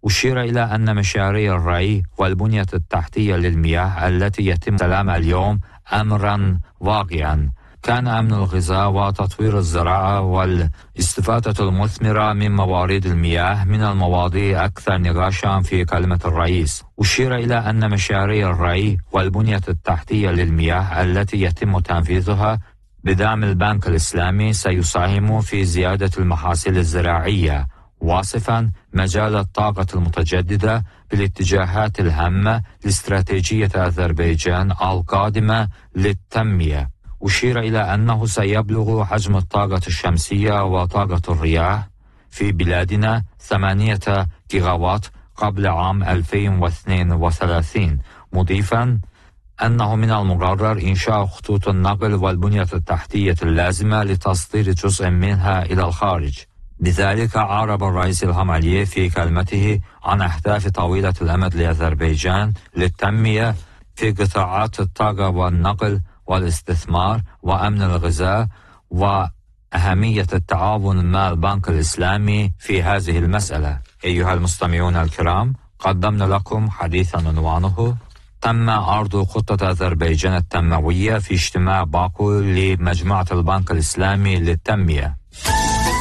أشير إلى أن مشاريع الري والبنية التحتية للمياه التي يتم استلامها اليوم أمرا واقعا. كان أمن الغذاء وتطوير الزراعة والاستفادة المثمرة من موارد المياه من المواضيع أكثر نقاشا في كلمة الرئيس. أشير إلى أن مشاريع الري والبنية التحتية للمياه التي يتم تنفيذها بدعم البنك الإسلامي سيساهم في زيادة المحاصيل الزراعية، واصفا مجال الطاقة المتجددة بالاتجاهات الهامة لاستراتيجية أذربيجان القادمة للتنمية. أشير إلى أنه سيبلغ حجم الطاقة الشمسية وطاقة الرياح في بلادنا 8 جيجاوات قبل عام 2032، مضيفا أنه من المقرر إنشاء خطوط النقل والبنية التحتية اللازمة لتصدير جزء منها إلى الخارج. لذلك أعرب الرئيس إلهام علييف في كلمته عن أهداف طويلة الأمد لأذربيجان للتنمية في قطاعات الطاقة والنقل والاستثمار وأمن الغذاء، وأهمية التعاون مع البنك الإسلامي في هذه المسألة. أيها المستمعون الكرام، قدمنا لكم حديثا عنوانه: تم عرض خطة أذربيجان التنموية في اجتماع باكو لمجموعة البنك الإسلامي للتنمية.